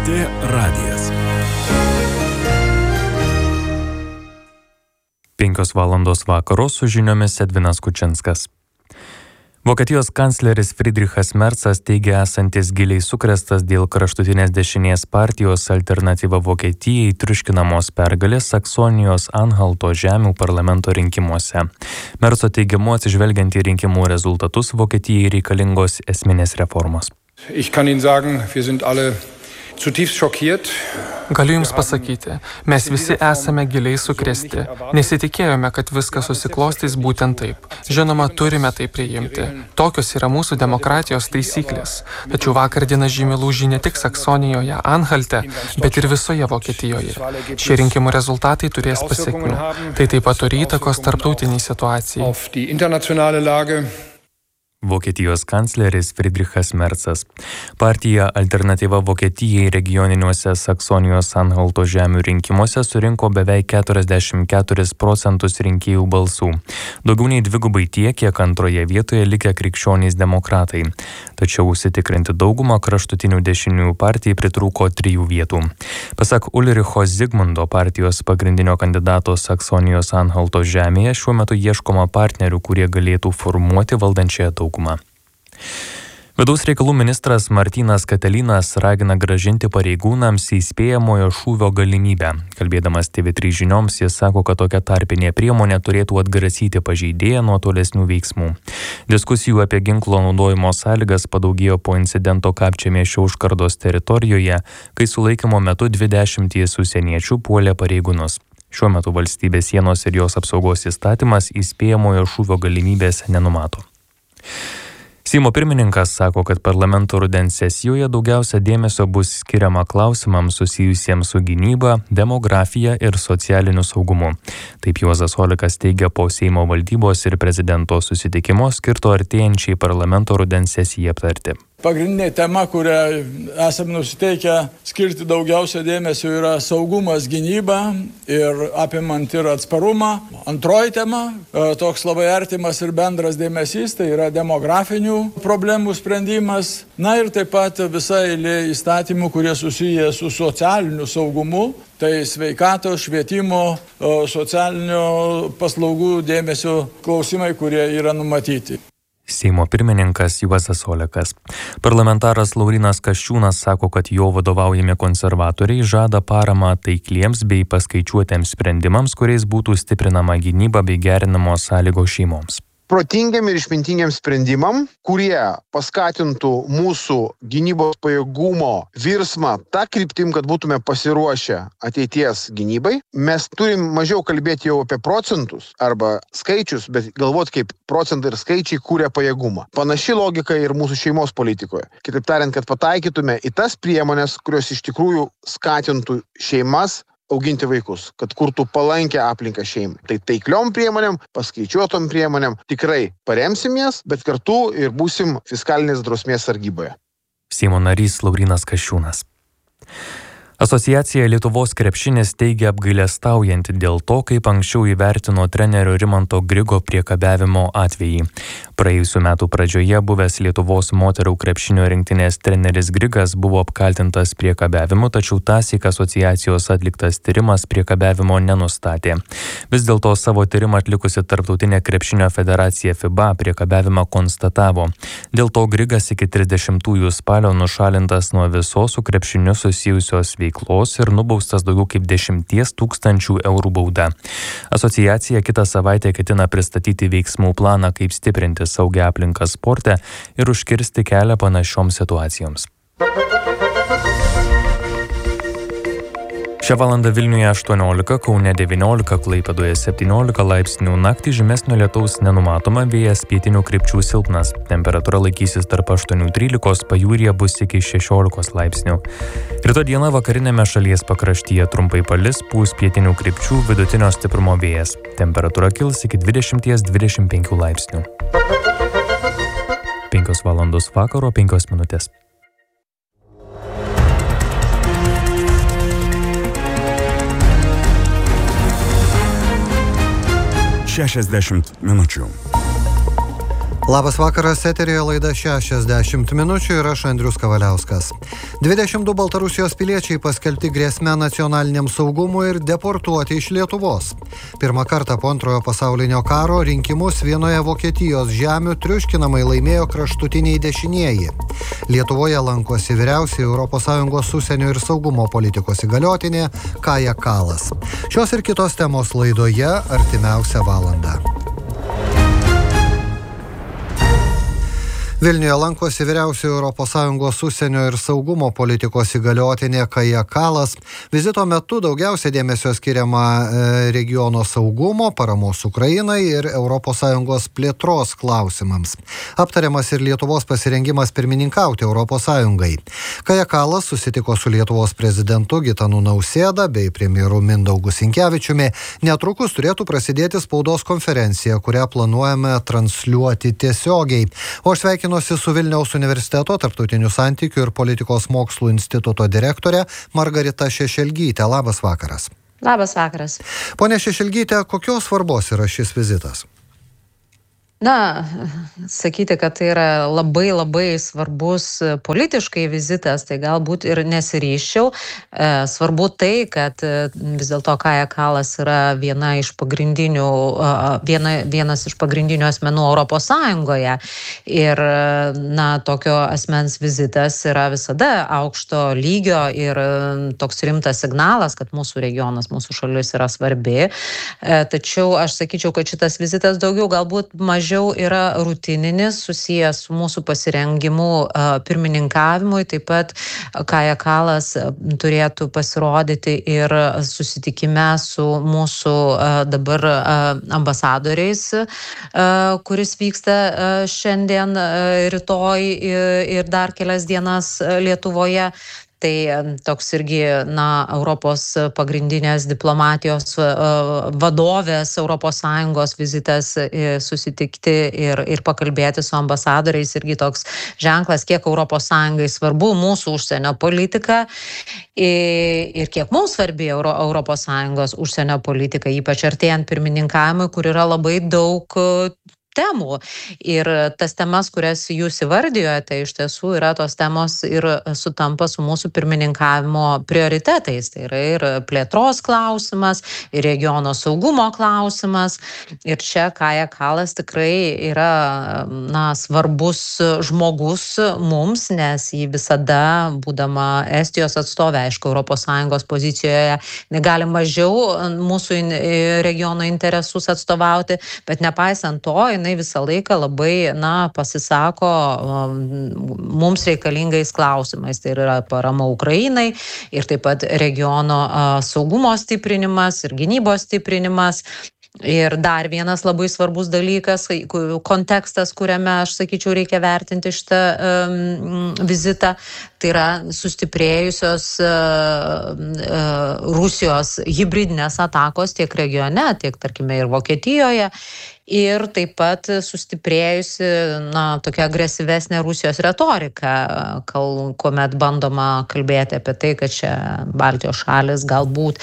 LRT radijas. 5 valandos vakaro su žiniomis Edvinas Kučinskas. Vokietijos kancleris Friedrichas Merzas teigia esantis giliai sukrėstas dėl kraštutinės dešinės partijos Alternatyva Vokietijai triuškinamos pergalės Saksonijos Anhalto žemių parlamento rinkimuose. Merzo teigimu, atsižvelgiant į rinkimų rezultatus, Vokietijai reikalingos esminės reformos. Ich kann Ihnen sagen, wir sind alle zutiefst schockiert. Galiu Jums pasakyti, mes visi esame giliai sukrėsti. Nesitikėjome, kad viskas susiklostys būtent taip. Žinoma, turime tai priimti. Tokios yra mūsų demokratijos taisyklės. Tačiau vakar diena žymi lūžį ne tik Saksonijoje, Anhalte, bet ir visoje Vokietijoje. Šie rinkimų rezultatai turės pasekmių. Tai taip pat turi įtakos tarptautiniai situacijai. Vokietijos kancleris Friedrichas Merzas. Partija Alternatyva Vokietijai regioniniuose Saksonijos Anhalto žemių rinkimuose surinko beveik 44% rinkėjų balsų. Daugiau nei dvigubai tiek, kiek antroje vietoje likę krikščionys demokratai. Tačiau užsitikrinti daugumą kraštutinių dešiniųjų partijai pritrūko 3 vietų. Pasak Ulricho Zigmundo, partijos pagrindinio kandidato Saksonijos Anhalto žemėje, šiuo metu ieškoma partnerių, kurie galėtų formuoti valdančiąją daugumą. Vidaus reikalų ministras Martynas Katelinas ragina grąžinti pareigūnams įspėjamojo šūvio galimybę. Kalbėdamas TV3 žinioms, jis sako, kad tokia tarpinė priemonė turėtų atgrasyti pažeidėją nuo tolesnių veiksmų. Diskusijų apie ginklo naudojimo sąlygas padaugėjo po incidento Kapčiamiesčio užkardos teritorijoje, kai sulaikymo metu 20 užsieniečių puolė pareigūnus. Šiuo metu valstybės sienos ir jos apsaugos įstatymas įspėjamojo šūvio galimybės nenumato. Seimo pirmininkas sako, kad parlamento rudens sesijoje daugiausia dėmesio bus skiriama klausimams susijusiems su gynyba, demografija ir socialiniu saugumu. Taip Juozas Olekas teigia po Seimo valdybos ir prezidento susitikimo skirto artėjančiai parlamento rudens sesijai aptarti. Pagrindinė tema, kurią esame nusiteikę skirti daugiausia dėmesio, yra saugumas, gynyba ir apimant ir atsparumą. Antroji tema, toks labai artimas ir bendras dėmesys, tai yra demografinių problemų sprendimas. Na ir taip pat visa eilė įstatymų, kurie susiję su socialiniu saugumu, tai sveikatos, švietimo, socialinio paslaugų dėmesio klausimai, kurie yra numatyti. Seimo pirmininkas Juozas Olekas. Parlamentaras Laurynas Kasčiūnas sako, kad jo vadovaujami konservatoriai žada paramą taikliems bei paskaičiuotiems sprendimams, kuriais būtų stiprinama gynyba bei gerinamos sąlygos šeimoms. Protingiam ir išmintingiam sprendimam, kurie paskatintų mūsų gynybos pajėgumo virsmą tą kryptim, kad būtume pasiruošę ateities gynybai. Mes turim mažiau kalbėti jau apie procentus arba skaičius, bet galvoti, kaip procentai ir skaičiai kūrė pajėgumą. Panaši logika ir mūsų šeimos politikoje. Kitaip tariant, kad pataikytume į tas priemonės, kurios iš tikrųjų skatintų šeimas auginti vaikus, kad kurtų palankę aplinką šeimai. Tai taikliom priemonėm, paskaičiuotom priemonėm tikrai paremsim jas, bet kartu ir būsim fiskalinės drausmės sargyboje. Seimo narys Laurynas Kasčiūnas. Asociacija Lietuvos krepšinis teigia apgailestaujanti dėl to, kaip anksčiau įvertino trenerio Rimanto Grigo priekabiavimo atvejį. Praėjusių metų pradžioje buvęs Lietuvos moterų krepšinio rinktinės treneris Grigas buvo apkaltintas priekabiavimu, tačiau tąsyk asociacijos atliktas tyrimas priekabiavimo nenustatė. Vis dėlto savo tyrimą atlikusi Tarptautinė krepšinio federacija FIBA priekabiavimą konstatavo. Dėl to Grigas iki 30 spalio nušalintas nuo visos su krepšiniu susijusios veiklos ir nubaustas daugiau kaip 10 000 eurų bauda. Asociacija kitą savaitę ketina pristatyti veiksmų planą, kaip stiprinti saugią aplinką sporte ir užkirsti kelią panašioms situacijoms. Šią valandą Vilniuje 18, Kaune 19, Klaipėdoje 17 laipsnių, naktį žymesnio lietaus nenumatoma, vėjas pietinių krypčių silpnas. Temperatūra laikysis tarp 8-13, pajūryje bus iki 16 laipsnių. Rytoj dieną vakarinėme šalies pakraštyje trumpai palis, pūs pietinių krypčių vidutinio stiprumo vėjas. Temperatūra kils iki 20-25 laipsnių. 5 valandos vakaro 5 minutės. 60 minučių. Labas vakaras, eteryje laida 60 minučių ir aš Andrius Kavaliauskas. 22 Baltarusijos piliečiai paskelbti grėsme nacionaliniam saugumui ir deportuoti iš Lietuvos. Pirmą kartą po Antrojo pasaulinio karo rinkimus vienoje Vokietijos žemių triuškinamai laimėjo kraštutiniai dešinieji. Lietuvoje lankosi vyriausiai ES užsienio ir saugumo politikos įgaliotinė Kaja Kallas. Šios ir kitos temos laidoje artimiausią valandą. Vilniuje lankosi vyriausioji ES užsienio ir saugumo politikos įgaliotinė Kaja Kallas. Vizito metu daugiausia dėmesio skiriama regiono saugumo, paramos Ukrainai ir ES plėtros klausimams. Aptariamas ir Lietuvos pasirengimas pirmininkauti ES. Kaja Kallas susitiko su Lietuvos prezidentu Gitanu Nausėda bei premjeru Mindaugu Sinkevičiumi. Netrukus turėtų prasidėti spaudos konferencija, kurią planuojame transliuoti tiesiogiai. O aš sveikinuosi su Vilniaus universiteto tarptautinių santykių ir politikos mokslų instituto direktorė Margarita Šešelgytė. Labas vakaras. Labas vakaras. Pone Šešelgytė, kokios svarbos yra šis vizitas? Na, sakyti, kad tai yra labai svarbus politiškai vizitas, tai galbūt ir nesiryščiau. Svarbu tai, kad vis dėlto Kaja Kallas yra vienas iš pagrindinių asmenų Europos Sąjungoje. Ir tokio asmens vizitas yra visada aukšto lygio ir toks rimtas signalas, kad mūsų regionas, mūsų šalis yra svarbi. Tačiau aš sakyčiau, kad šitas vizitas daugiau galbūt mažiau yra rutininis, susijęs su mūsų pasirengimu pirmininkavimui. Taip pat Kaja Kallas turėtų pasirodyti ir susitikime su mūsų dabar ambasadoriais, kuris vyksta šiandien, rytoj ir dar kelias dienas Lietuvoje. Tai toks irgi, Europos pagrindinės diplomatijos vadovės ES vizitas susitikti ir pakalbėti su ambasadoriais irgi toks ženklas, kiek ES svarbu mūsų užsienio politika ir kiek mums svarbi ES užsienio politika, ypač artėjant pirmininkavimui, kur yra labai daug temų. Ir tas temas, kurias jūs įvardijote, iš tiesų yra tos temos ir sutampa su mūsų pirmininkavimo prioritetais. Tai yra ir plėtros klausimas, ir regiono saugumo klausimas. Ir čia Kaja Kallas tikrai yra svarbus žmogus mums, nes jį visada, būdama Estijos atstovė, aišku, ES pozicijoje negali mažiau mūsų regiono interesus atstovauti, bet nepaisant to, jinai visą laiką labai pasisako mums reikalingais klausimais. Tai yra parama Ukrainai ir taip pat regiono saugumo stiprinimas ir gynybos stiprinimas. Ir dar vienas labai svarbus dalykas, kontekstas, kuriame, aš sakyčiau, reikia vertinti šitą vizitą, tai yra sustiprėjusios Rusijos hibridinės atakos tiek regione, tiek, tarkime, ir Vokietijoje. Ir taip pat sustiprėjusi tokia agresyvesnė Rusijos retorika, kuomet bandoma kalbėti apie tai, kad čia Baltijos šalis galbūt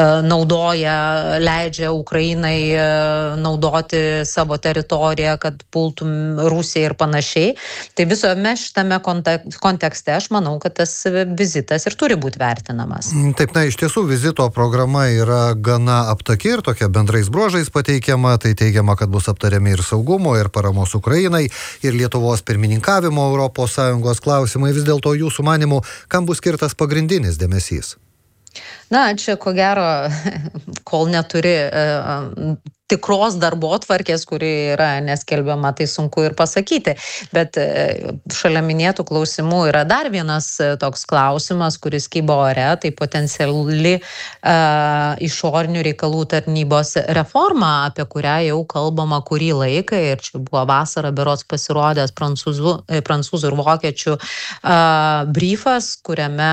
leidžia Ukrainai naudoti savo teritoriją, kad pultum Rusiją ir panašiai. Tai visame šitame kontekste aš manau, kad tas vizitas ir turi būti vertinamas. Taip, iš tiesų vizito programa yra gana aptaki ir tokia bendrais bruožais pateikiama. Tai teigiama, kad bus aptariami ir saugumo, ir paramos Ukrainai, ir Lietuvos pirmininkavimo ES klausimai. Vis dėlto jūsų manimų, kam bus skirtas pagrindinis dėmesys? Čia ko gero, kol neturi tikros darbotvarkės, kuri yra neskelbiama, tai sunku ir pasakyti. Bet šalia minėtų klausimų yra dar vienas toks klausimas, kuris kybo ore, tai potenciali išorinių reikalų tarnybos reforma, apie kurią jau kalbama kurį laiką, ir čia buvo vasarą berods pasirodęs prancūzų ir vokiečių briefas, kuriame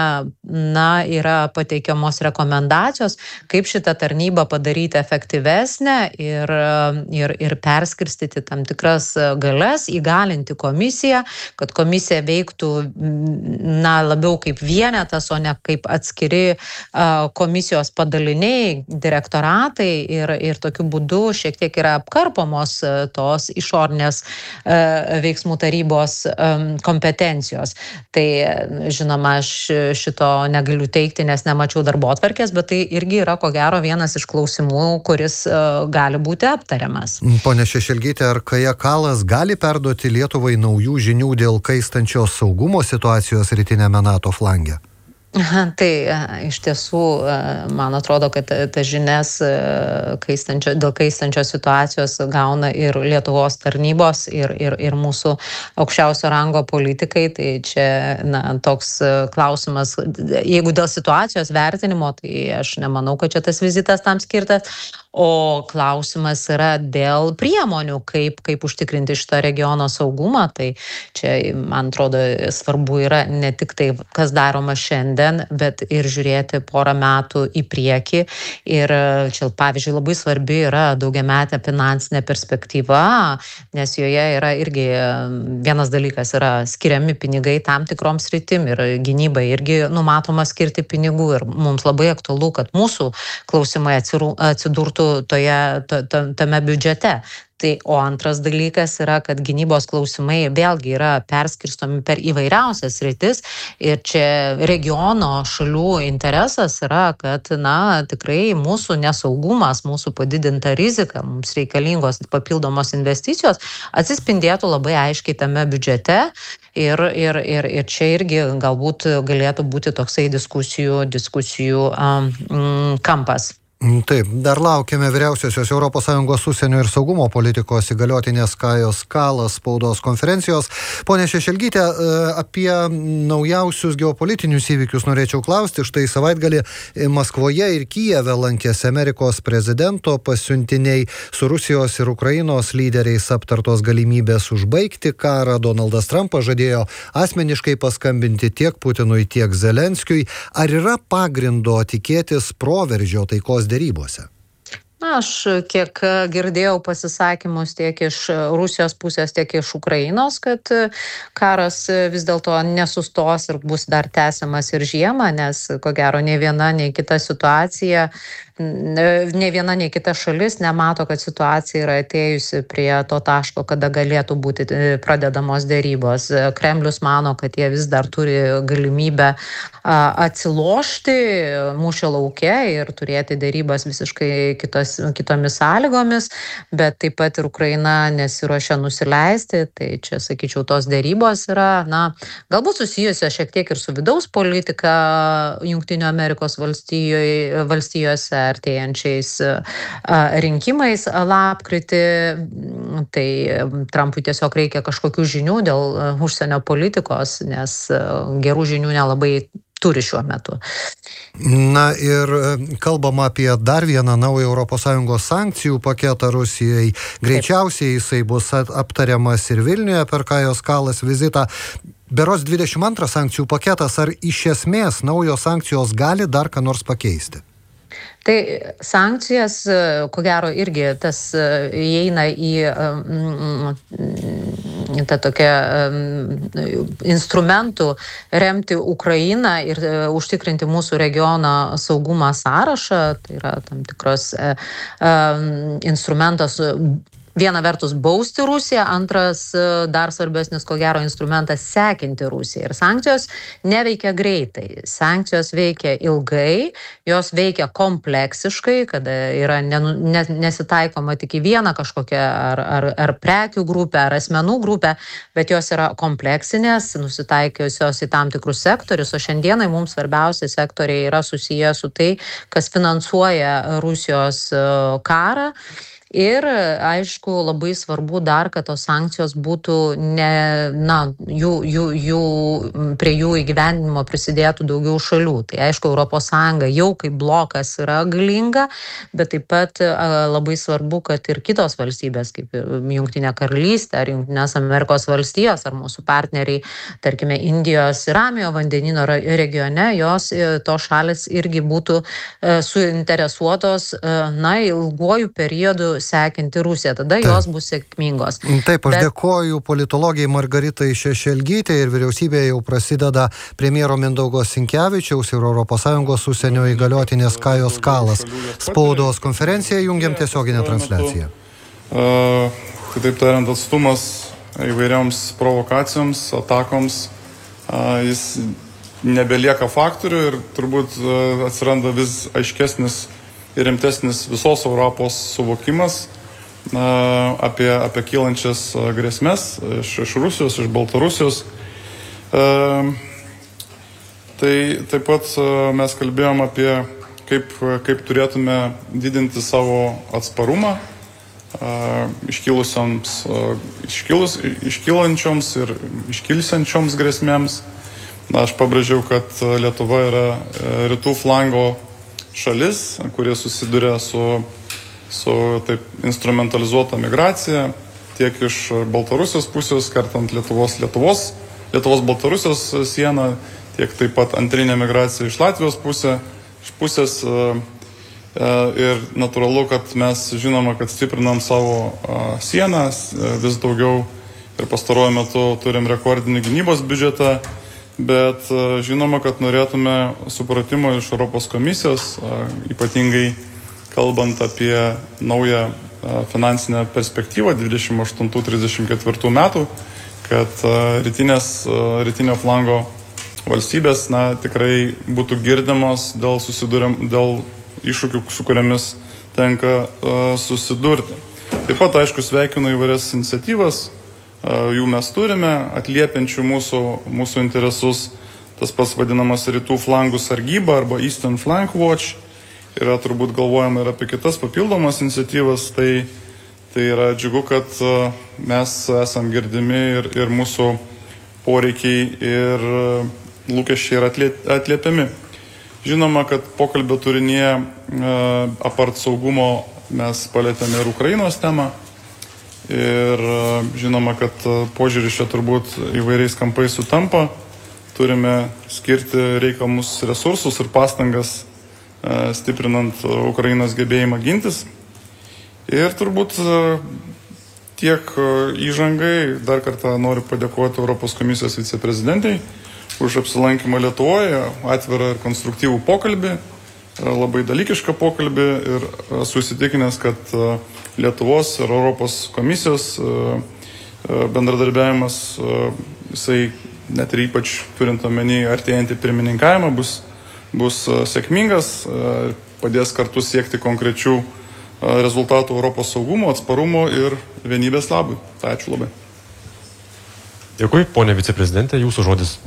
yra pateikiamos rekomendacijos, kaip šitą tarnybą padaryti efektyvesnę ir perskirstyti tam tikras galias, įgalinti komisiją, kad komisija veiktų labiau kaip vienetas, o ne kaip atskiri komisijos padaliniai, direktoratai ir tokiu būdu šiek tiek yra apkarpomos tos išorinės veiksmų tarybos kompetencijos. Tai, žinoma, aš šito negaliu teikti, nes nemačiau darbotvarkės, bet tai irgi yra, ko gero, vienas iš klausimų, kuris gali būti aptariamas. Pone Šešelgyte, ar Kaja Kallas gali perduoti Lietuvai naujų žinių dėl kaistančios saugumo situacijos rytinėme NATO flange? Tai iš tiesų, man atrodo, kad tas žinias dėl kaistančios situacijos gauna ir Lietuvos tarnybos, ir mūsų aukščiausio rango politikai. Tai čia toks klausimas, jeigu dėl situacijos vertinimo, tai aš nemanau, kad čia tas vizitas tam skirtas. O klausimas yra dėl priemonių, kaip užtikrinti šito regiono saugumą. Tai čia, man atrodo, svarbu yra ne tik tai, kas daroma šiandien, bet ir žiūrėti porą metų į priekį. Ir čia, pavyzdžiui, labai svarbi yra daugiametė finansinė perspektyva, nes joje yra irgi vienas dalykas yra skiriami pinigai tam tikroms sritim ir gynybai irgi numatoma skirti pinigų. Ir mums labai aktualu, kad mūsų klausimai atsidurtų tame biudžete. O antras dalykas yra, kad gynybos klausimai vėlgi yra perskirstomi per įvairiausias sritis ir čia regiono šalių interesas yra, kad tikrai mūsų nesaugumas, mūsų padidinta rizika, mums reikalingos papildomos investicijos atsispindėtų labai aiškiai tame biudžete ir čia irgi galbūt galėtų būti toksai diskusijų kampas. Taip, dar laukiame vyriausiosios ES užsienio ir saugumo politikos įgaliotinės Kajos Kallas spaudos konferencijos. Pone Šešelgyte, apie naujausius geopolitinius įvykius norėčiau klausti. Štai savaitgalį Maskvoje ir Kijeve lankėsi Amerikos prezidento pasiuntiniai, su Rusijos ir Ukrainos lyderiais aptartos galimybės užbaigti karą. Donaldas Trumpas žadėjo asmeniškai paskambinti tiek Putinui, tiek Zelenskiui. Ar yra pagrindo tikėtis proveržio taikos derybose? Aš kiek girdėjau pasisakymus tiek iš Rusijos pusės, tiek iš Ukrainos, kad karas vis dėlto nesustos ir bus dar tęsiamas ir žiemą, nes ko gero nei viena, nei kita situacija, nei viena, nei kita šalis nemato, kad situacija yra atėjusi prie to taško, kada galėtų būti pradedamos derybos. Kremlius mano, kad jie vis dar turi galimybę atsilošti mūšio lauke ir turėti derybas visiškai kitomis sąlygomis, bet taip pat ir Ukraina nesiruošia nusileisti. Tai čia, sakyčiau, tos derybos yra, galbūt susijusios šiek tiek ir su vidaus politika Jungtinių Amerikos valstijose artėjančiais rinkimais lapkritį. Tai Trumpui tiesiog reikia kažkokių žinių dėl užsienio politikos, nes gerų žinių nelabai turi šiuo metu. Ir kalbama apie dar vieną naują ES sankcijų paketą Rusijai. Greičiausiai jisai bus aptariamas ir Vilniuje per Kajos Kallas vizitą. Berods 22 sankcijų paketas, ar iš esmės naujos sankcijos gali dar ką nors pakeisti? Tai sankcijas, ko gero, irgi tas įeina į tą tokią instrumentų remti Ukrainą ir užtikrinti mūsų regiono saugumą sąrašą. Tai yra tam tikros instrumentas. Viena vertus bausti Rusiją, antras dar svarbesnis, ko gero, instrumentas sekinti Rusiją. Ir sankcijos neveikia greitai. Sankcijos veikia ilgai, jos veikia kompleksiškai, kada yra nesitaikoma tik į vieną kažkokią ar prekių grupę, ar asmenų grupę, bet jos yra kompleksinės, nusitaikiusios į tam tikrus sektorius, o šiandienai mums svarbiausi sektoriai yra susiję su tai, kas finansuoja Rusijos karą. Ir, aišku, labai svarbu dar, kad tos sankcijos būtų prie jų įgyvendinimo prisidėtų daugiau šalių. Tai, aišku, ES jau kaip blokas yra galinga, bet taip pat labai svarbu, kad ir kitos valstybės, kaip Jungtinė karalystė, ar Jungtinės Amerikos valstijos, ar mūsų partneriai, tarkime, Indijos ir Ramiojo vandenyno regione, tos šalis irgi būtų suinteresuotos, ilguoju periodu sekinti Rusiją, tada jos bus sėkmingos. Taip, aš dėkoju politologijai Margaritai Šešelgytei ir vyriausybėje jau prasideda premjero Mindaugo Sinkevičiaus ir ES užsienio įgaliotinės Kajos Kalas spaudos konferenciją, jungiam tiesioginę transliaciją. Kitaip tariant, atstumas įvairioms provokacijoms, atakoms, jis nebelieka faktorių ir turbūt atsiranda vis aiškesnis ir rimtesnis visos Europos suvokimas apie kylančias grėsmes iš Rusijos, iš Baltarusijos. Tai taip pat mes kalbėjom apie kaip turėtume didinti savo atsparumą iškylančioms ir iškilsiančioms grėsmėms. Aš pabrėžiau, kad Lietuva yra rytų flango šalis, kurie susiduria su taip instrumentalizuota migracija, tiek iš Baltarusijos pusės, kertant Lietuvos-Baltarusijos sieną, tiek taip pat antrinė migracija iš Latvijos pusės. Ir natūralu, kad mes žinoma, kad stiprinam savo sienas vis daugiau ir pastaruoju metu turim rekordinį gynybos biudžetą, bet žinoma, kad norėtume supratimo iš Europos komisijos, ypatingai kalbant apie naują finansinę perspektyvą 28-34 metų, kad rytinio flango valstybės tikrai būtų girdimos dėl iššūkių, su kuriamis tenka susidurti. Taip pat, aišku, sveikinu įvairias iniciatyvas, jų mes turime, atliepiančių mūsų interesus, tas pats vadinamas rytų flangų sargyba arba Eastern Flank Watch, yra turbūt galvojama ir apie kitas papildomas iniciatyvas, tai yra džiugu, kad mes esam girdimi ir mūsų poreikiai ir lūkesčiai yra atliepiami. Žinoma, kad pokalbio turinyje apart saugumo mes palėtėme ir Ukrainos temą ir žinoma, kad požiūris čia turbūt įvairiais kampais sutampa. Turime skirti reikiamus resursus ir pastangas stiprinant Ukrainos gebėjimą gintis. Ir turbūt tiek įžangai dar kartą noriu padėkoti Europos komisijos viceprezidentai už apsilankymą Lietuvoje, atvirą ir konstruktyvų pokalbį, labai dalykišką pokalbį ir susitikinęs, kad Lietuvos ir Europos komisijos bendradarbiavimas, jisai net ir ypač turint omeny artėjantį pirmininkavimą, bus sėkmingas, padės kartu siekti konkrečių rezultatų Europos saugumo, atsparumo ir vienybės labui. Tai ačiū labai. Dėkui, ponė viceprezidentė, jūsų žodis.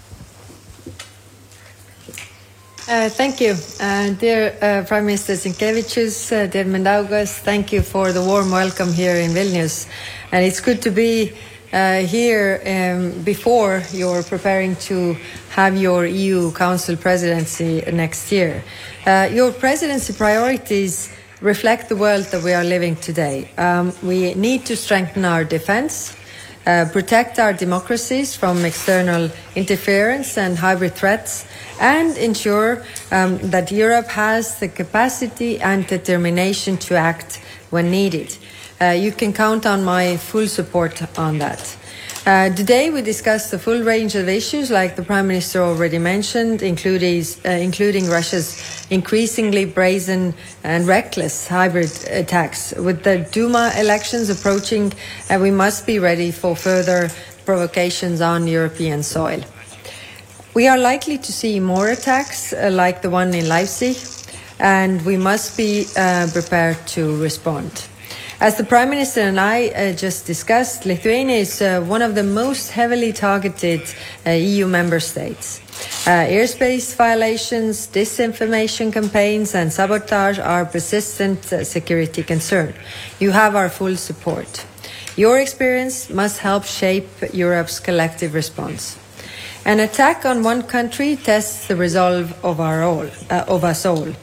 Thank you. Dear Prime Minister Sinkevičius, dear Mindaugas, thank you for the warm welcome here in Vilnius. And it's good to be here before you're preparing to have your EU Council presidency next year. Your presidency priorities reflect the world that we are living today. We need to strengthen our defense, protect our democracies from external interference and hybrid threats, and ensure that Europe has the capacity and determination to act when needed. You can count on my full support on that. Today we discussed the full range of issues, like the Prime Minister already mentioned, including Russia's increasingly brazen and reckless hybrid attacks. With the Duma elections approaching, we must be ready for further provocations on European soil. We are likely to see more attacks like the one in Leipzig, and we must be prepared to respond. As the Prime Minister and I just discussed, Lithuania is one of the most heavily targeted EU member states. Airspace violations, disinformation campaigns and sabotage are persistent security concern. You have our full support. Your experience must help shape Europe's collective response. An attack on one country tests the resolve of us all.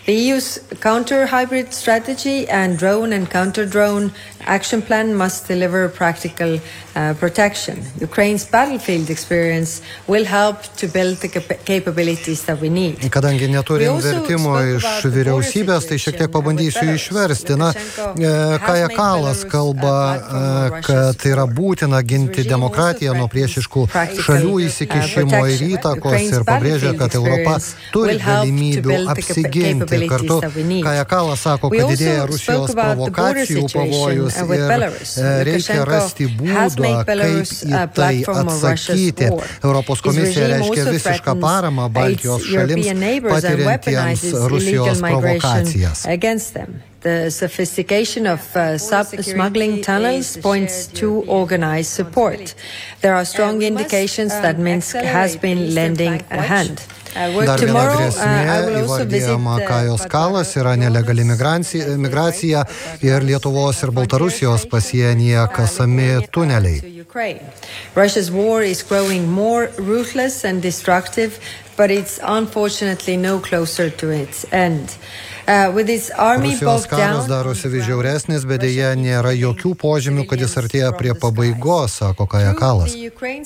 The EU's counter-hybrid strategy and drone and counter-drone action plan must deliver practical protection. Ukraine's battlefield experience will help to build the capabilities that we need. Kadangi neturim vertimo iš vyriausybės, tai šiek tiek pabandysiu išversti. Na, Kaja Kallas kalba, kad yra būtina ginti demokratiją nuo priešiškų šalių įsikišimo ir įtakos ir pabrėžia, kad Europa turi galimybių apsiginti. Kartu Kaja Kallas sako, kad didėja Rusijos provokacijų pavojus ir reikia rasti būdą, kaip į tai atsakyti. Europos komisija reiškia visišką paramą Baltijos šalims patiriantiems Rusijos provokacijas. The sophistication of smuggling tunnels points to organized support. There are strong indications that Minsk has been lending a hand. Dar viena grėsmė įvardyjama Kajos Kallas yra nelegali migracija ir Lietuvos ir Baltarusijos pasienyje kasami tuneliai. Russia's war is growing more ruthless and destructive, but it's unfortunately no closer to its end. Rusijos karas darosi vis žiauresnis, bet dėja nėra jokių požymių, kad jis artėja prie pabaigos, sako Kaja Kallas.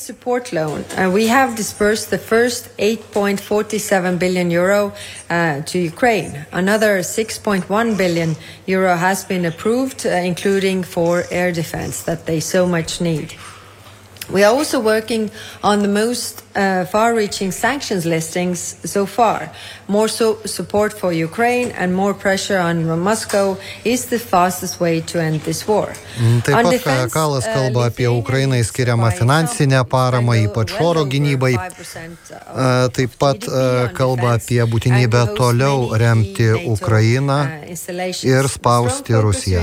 We have disbursed the first 8.47 billion euro to Ukraine. Another 6.1 billion euro has been approved, including for air defense that they so much need. We are also working on the most far-reaching sanctions listings so far. More support for Ukraine and more pressure on Moscow is the fastest way to end this war. Taip pat Kaja Kallas kalba apie Ukrainai skiriamą finansinę paramą, ypač oro gynybai. Taip pat kalba apie būtinybę toliau remti Ukrainą ir spausti Rusiją.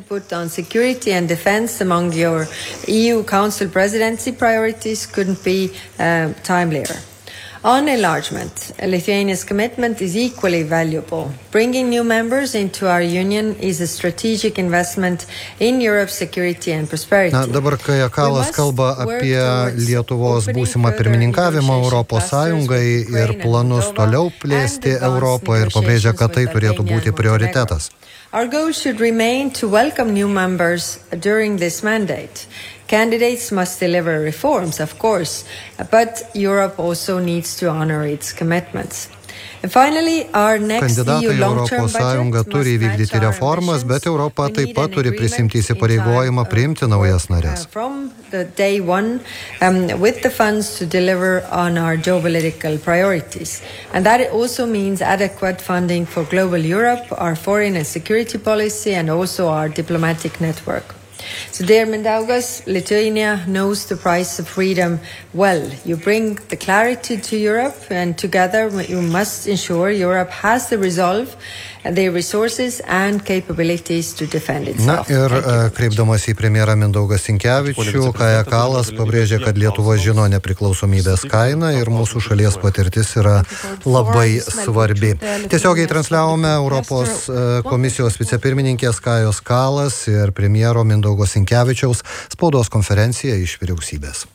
Priorities couldn't be timelier. On enlargement, Lithuania's commitment is equally valuable. Bringing new members into our union is a strategic investment in Europe's security and prosperity. Dabar Kaja Kallas kalba apie Lietuvos būsimą pirmininkavimą Europos Sąjungai ir planus toliau plėsti Europą ir pabrėžia, kad tai turėtų būti prioritetas. Our goal should remain to welcome new members during this mandate. Candidates must deliver reforms, of course, but Europe also needs to honor its commitments. And finally, our next EU long-term budget turi įvykdyti reformas, bet Europa taip pat turi prisimti įsipareigojimą priimti naujas narės. From the day one, with the funds to deliver on our geopolitical priorities. And that also means adequate funding for global Europe, our foreign and security policy, and also our diplomatic network. So dear Mindaugas, Lithuania knows the price of freedom well. You bring the clarity to Europe, and together you must ensure Europe has the resolve, the resources and capabilities to defend itself. Ir kreipdamas į premjerą Mindaugą Sinkevičių, Kaja Kallas pabrėžė, kad Lietuva žino nepriklausomybės kainą ir mūsų šalies patirtis yra labai svarbi. Tiesiogiai transliavome Europos komisijos vicepirmininkės Kajos Kallas ir premjero Mindaugo Sinkevičiaus spaudos konferenciją iš vyriausybės.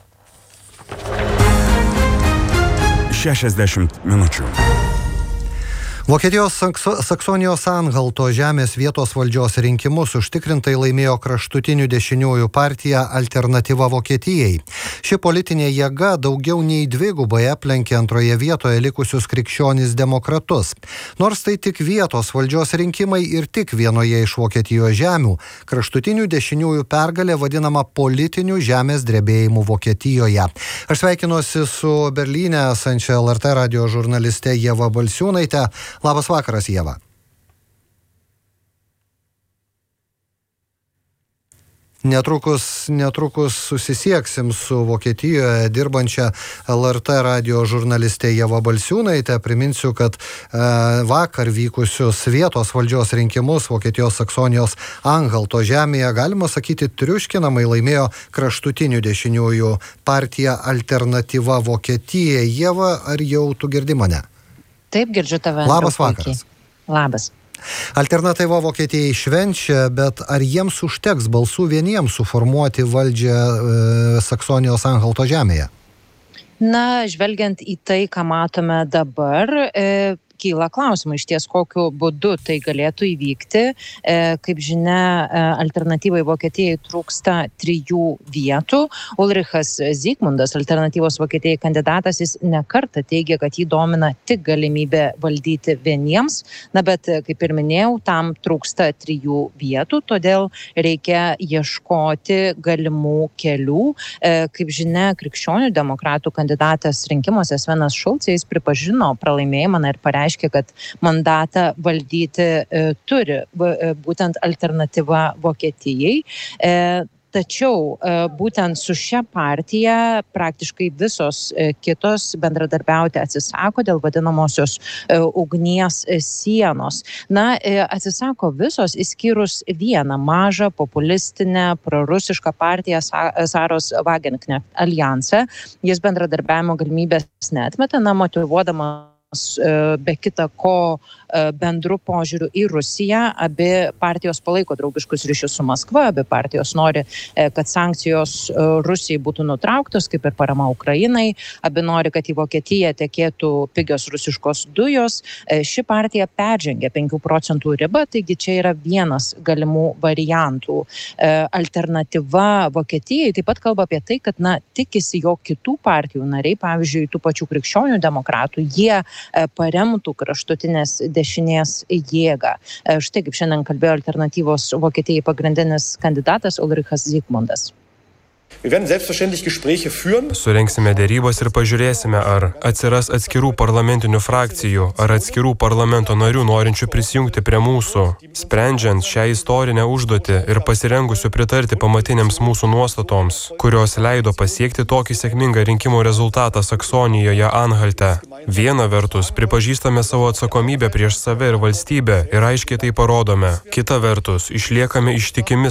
60 minučių. Vokietijos Saksonijos Anhalto žemės vietos valdžios rinkimus užtikrintai laimėjo kraštutinių dešiniųjų partija Alternatyva Vokietijai. Ši politinė jėga daugiau nei dvigubai aplenkė antroje vietoje likusius krikščionis demokratus. Nors tai tik vietos valdžios rinkimai ir tik vienoje iš Vokietijos žemių, kraštutinių dešiniųjų pergalė vadinama politiniu žemės drebėjimu Vokietijoje. Aš sveikinuosi su Berlyne esančia LRT radijo žurnaliste Ieva Balsiūnaite. Labas vakaras, Ieva. Netrukus susisieksim su Vokietijoje dirbančia LRT radijo žurnaliste Ieva Balsiūnaite. Priminsiu, kad vakar vykusius vietos valdžios rinkimus Vokietijos Saksonijos Anhalto žemėje, galima sakyti, triuškinamai laimėjo kraštutinių dešiniųjų partija Alternatyva Vokietijai. Ieva, ar jau tu girdi mane? Taip, girdžiu tave. Labas vakaras. Labas. Alternatyva Vokietijai švenčia, bet ar jiems užteks balsų vieniems suformuoti valdžią Saksonijos Anhalto žemėje? Na, žvelgiant į tai, ką matome dabar, kyla klausimai iš ties, kokiu būdu tai galėtų įvykti. Kaip žinia, alternatyvai Vokietijai trūksta 3 vietų. Ulrichas Zygmundas, alternatyvos Vokietijai kandidatas, jis nekartą teigia, kad jį domina tik galimybė valdyti vieniems. Na, bet, kaip ir minėjau, tam trūksta 3 vietų, todėl reikia ieškoti galimų kelių. Kaip žinia, krikščionių demokratų kandidatas rinkimuose Svenas Šulcas pripažino pralaimėjimą ir pareiškė, kad mandatą valdyti turi būtent alternatyva Vokietijai. Tačiau būtent su šia partija praktiškai visos kitos bendradarbiauti atsisako dėl vadinamosios ugnies sienos. Na, atsisako visos, išskyrus vieną mažą populistinę prorusišką partiją Saros Wagenknecht aljansą. Jis bendradarbiavimo galimybės neatmeta, motyvuodama be kita ko bendru požiūriu į Rusiją. Abi partijos palaiko draugiškus ryšius su Maskva, abi partijos nori, kad sankcijos Rusijai būtų nutrauktos, kaip ir parama Ukrainai. Abi nori, kad į Vokietiją tekėtų pigios rusiškos dujos. Ši partija peržengė 5% ribą, taigi čia yra vienas galimų variantų. Alternatyva Vokietijai taip pat kalba apie tai, kad tikisi, jog kitų partijų nariai, pavyzdžiui, tų pačių krikščionių demokratų, jie paremtų kraštutinės dešinės jėgą. Štai kaip šiandien kalbėjo alternatyvos Vokietijai pagrindinis kandidatas Ulrichas Zygmundas. Surenksime dėrybas ir pažiūrėsime, ar atsiras atskirų parlamentinių frakcijų, ar atskirų parlamento narių norinčių prisijungti prie mūsų. Sprendžiant šią istorinę užduotį ir pasirengusių pritarti pamatiniams mūsų nuostatoms, kurios leido pasiekti tokį sėkmingą rinkimų rezultatą Saksonijoje Anhalte. Viena vertus, pripažįstame savo atsakomybę prieš save ir valstybę ir aiškiai tai parodome. Kita vertus, išliekame ištikimi